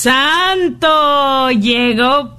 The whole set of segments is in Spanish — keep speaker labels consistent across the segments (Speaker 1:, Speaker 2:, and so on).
Speaker 1: Santo, llegó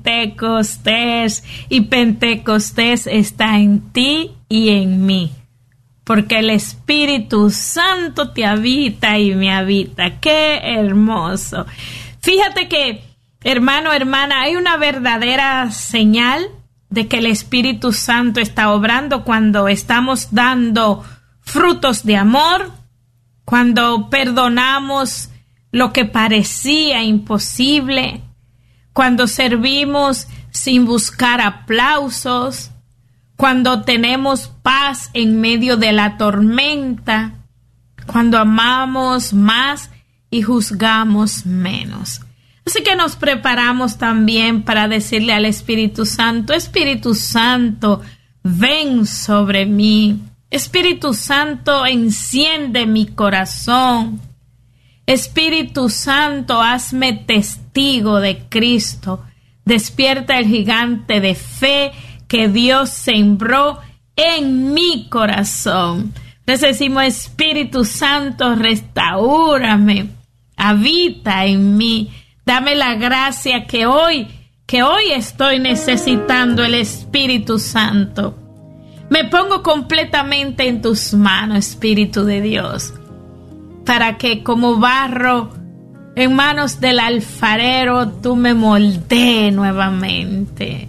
Speaker 1: Pentecostés y Pentecostés está en ti y en mí, porque el Espíritu Santo te habita y me habita. ¡Qué hermoso! Fíjate que, hermano, hermana, hay una verdadera señal de que el Espíritu Santo está obrando cuando estamos dando frutos de amor, cuando perdonamos lo que parecía imposible, cuando servimos sin buscar aplausos, cuando tenemos paz en medio de la tormenta, cuando amamos más y juzgamos menos. Así que nos preparamos también para decirle al Espíritu Santo: Espíritu Santo, ven sobre mí. Espíritu Santo, enciende mi corazón. Espíritu Santo, hazme testigo de Cristo. Despierta el gigante de fe que Dios sembró en mi corazón. Les decimos: Espíritu Santo, restaúrame, habita en mí. Dame la gracia que hoy estoy necesitando, el Espíritu Santo. Me pongo completamente en tus manos, Espíritu de Dios, para que como barro en manos del alfarero tú me moldees nuevamente.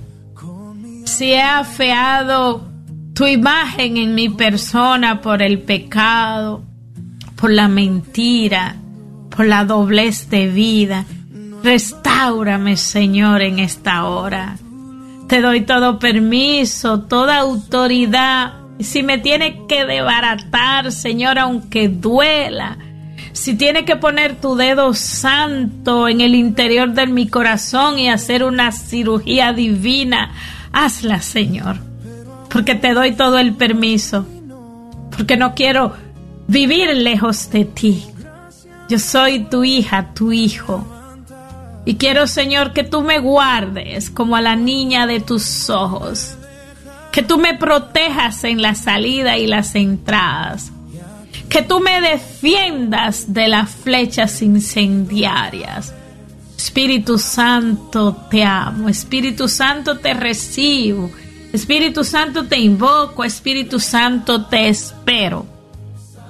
Speaker 1: Si he afeado tu imagen en mi persona por el pecado, por la mentira, por la doblez de vida, restáurame, Señor, en esta hora. Te doy todo permiso, toda autoridad. Si me tiene que desbaratar, Señor, aunque duela, si tiene que poner tu dedo santo en el interior de mi corazón y hacer una cirugía divina, hazla, Señor, porque te doy todo el permiso, porque no quiero vivir lejos de ti. Yo soy tu hija, tu hijo, y quiero, Señor, que tú me guardes como a la niña de tus ojos, que tú me protejas en la salida y las entradas, que tú me defiendas de las flechas incendiarias. Espíritu Santo, te amo. Espíritu Santo, te recibo. Espíritu Santo, te invoco. Espíritu Santo, te espero.